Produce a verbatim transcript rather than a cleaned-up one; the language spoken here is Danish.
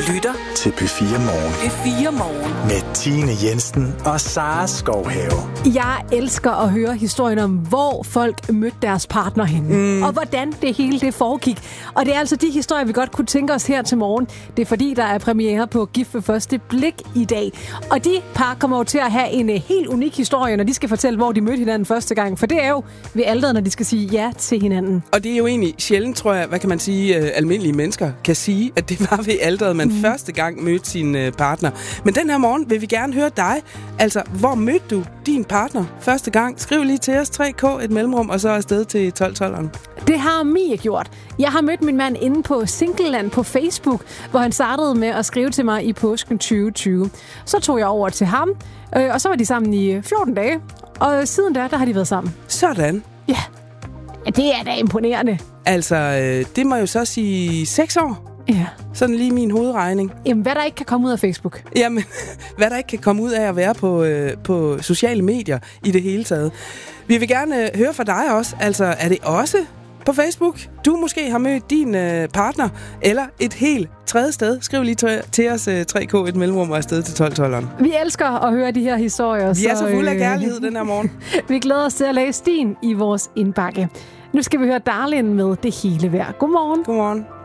lytter til P fire Morgen. P fire Morgen. Med Tine Jensen og Sara Skovhave. Jeg elsker at høre historien om, hvor folk mødte deres partner henne. Mm. Og hvordan det hele det foregik. Og det er altså de historier, vi godt kunne tænke os her til morgen. Det er fordi, der er premiere på Gift ved første blik i dag. Og de par kommer jo til at have en helt unik historie, når de skal fortælle, hvor de mødte hinanden første gang. For det er jo ved alderen, når de skal sige ja til hinanden. Og det er jo egentlig sjældent, tror jeg, hvad kan man sige, uh, almindelige mennesker kan sige, at det var ved alderen, man mm. første gang mødte sin uh, partner. Men den her morgen vil vi gerne høre dig. Altså, hvor mødte du din partner første gang? Skriv lige til os, tre K, et mellemrum, og så afsted til tolv tolveren. Det har Mie gjort. Jeg har mødt min mand inde på Singleland på Facebook, hvor han startede med at skrive til mig i påsken tyve tyve. Så tog jeg over til ham, øh, og så var de sammen i fjorten dage. Og siden da, der har de været sammen. Sådan. Ja, ja det er da imponerende. Altså, øh, det må jo så sige seks år. Ja. Sådan lige min hovedregning. Jamen, hvad der ikke kan komme ud af Facebook. Jamen, hvad der ikke kan komme ud af at være på, øh, på sociale medier i det hele taget. Vi vil gerne øh, høre fra dig også. Altså, er det også på Facebook, du måske har mødt din øh, partner, eller et helt tredje sted? Skriv lige t- til os, øh, tre K, et mellemrum og afsted til tolv tolveren. Vi elsker at høre de her historier. Vi er så, så fulde af øh, kærlighed den her morgen. Vi glæder os til at læse din i vores indbakke. Nu skal vi høre Darlin med Det hele værd. Godmorgen. Godmorgen.